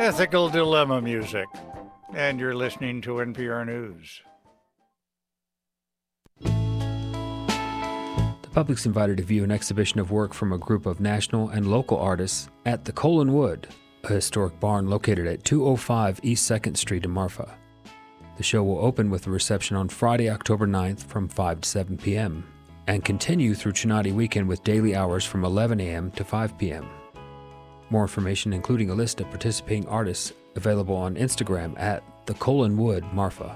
Ethical Dilemma music. And you're listening to NPR News. The public's invited to view an exhibition of work from a group of national and local artists at the Colin Wood, a historic barn located at 205 East 2nd Street in Marfa. The show will open with a reception on Friday, October 9th from 5 to 7 p.m. and continue through Chinati weekend with daily hours from 11 a.m. to 5 p.m. More information, including a list of participating artists, available on Instagram at the Colin Wood Marfa.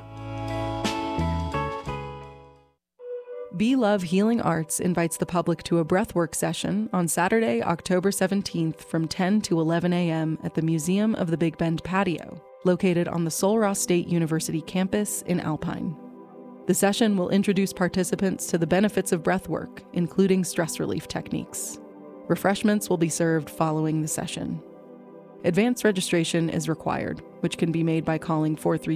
Be Love Healing Arts invites the public to a breathwork session on Saturday, October 17th from 10 to 11 a.m. at the Museum of the Big Bend Patio, located on the Sul Ross State University campus in Alpine. The session will introduce participants to the benefits of breathwork, including stress relief techniques. Refreshments will be served following the session. Advance registration is required, which can be made by calling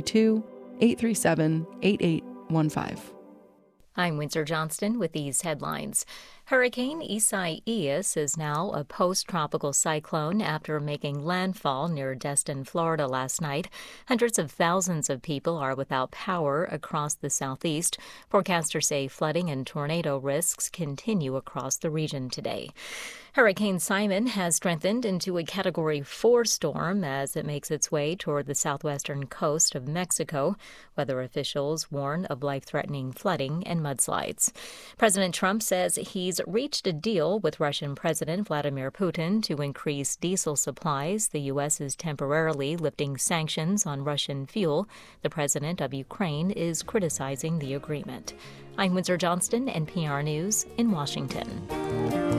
432-837-8815. I'm Windsor Johnston with these headlines. Hurricane Isaias is now a post-tropical cyclone after making landfall near Destin, Florida last night. Hundreds of thousands of people are without power across the southeast. Forecasters say flooding and tornado risks continue across the region today. Hurricane Simon has strengthened into a Category 4 storm as it makes its way toward the southwestern coast of Mexico. Weather officials warn of life-threatening flooding and mudslides. President Trump says he's reached a deal with Russian President Vladimir Putin to increase diesel supplies. The U.S. is temporarily lifting sanctions on Russian fuel. The president of Ukraine is criticizing the agreement. I'm Windsor Johnston, NPR News in Washington.